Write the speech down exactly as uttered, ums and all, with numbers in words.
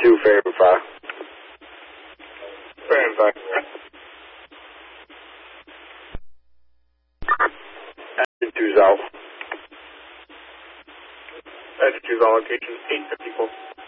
two, verify. Verify. Engine two's out. Engine two's on location eight fifty-four.